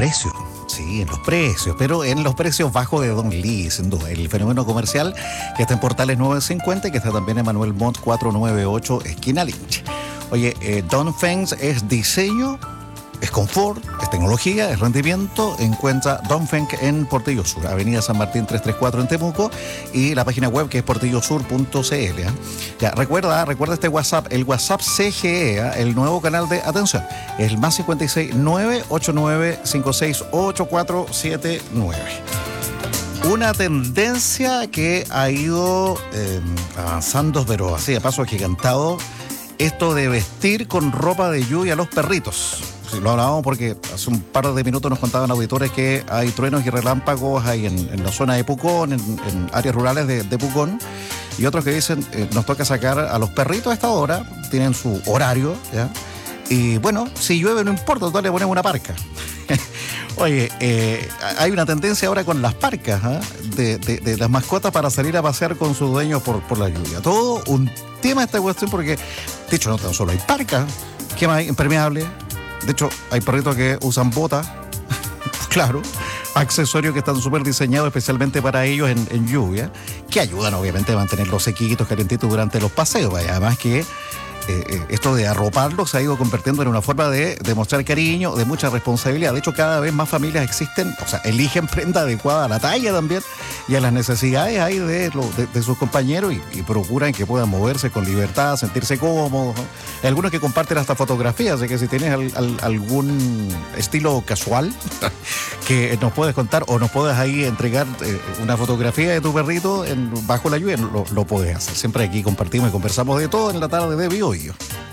precios. Sí, en los precios, pero en los precios bajos de Don Lee, sin duda. El fenómeno comercial que está en Portales 950 y que está también en Manuel Montt 498, esquina Lynch. Oye, Dongfeng es diseño, es confort, es tecnología, es rendimiento. Encuentra Dongfeng en Portillo Sur, Avenida San Martín 334 en Temuco, y la página web que es portillosur.cl. Ya, recuerda este WhatsApp, el WhatsApp CGE, el nuevo canal de atención, es el más 56 989 568479. Una tendencia que ha ido avanzando, pero así a paso agigantado, esto de vestir con ropa de lluvia a los perritos. Sí, lo hablábamos porque hace un par de minutos nos contaban auditores que hay truenos y relámpagos ahí en la zona de Pucón, en áreas rurales de Pucón, y otros que dicen nos toca sacar a los perritos a esta hora, tienen su horario, ¿ya? Y bueno, si llueve no importa, entonces le ponemos una parca. Oye, hay una tendencia ahora con las parcas, de las mascotas para salir a pasear con sus dueños por la lluvia. Todo un tema esta cuestión porque, de hecho, no tan solo hay parcas, ¿qué más hay? Impermeable. De hecho, hay perritos que usan botas, claro, accesorios que están súper diseñados especialmente para ellos en lluvia, que ayudan obviamente a mantener los sequitos, calientitos durante los paseos. Además que esto de arroparlos se ha ido convirtiendo en una forma de demostrar cariño, de mucha responsabilidad. De hecho, cada vez más familias existen, o sea, eligen prenda adecuada a la talla también y a las necesidades ahí de sus compañeros y procuran que puedan moverse con libertad, sentirse cómodos, ¿no? Hay algunos que comparten hasta fotografías, así que si tienes algún estilo casual que nos puedes contar o nos puedes ahí entregar una fotografía de tu perrito bajo la lluvia, lo puedes hacer. Siempre aquí compartimos y conversamos de todo en la tarde de Bio.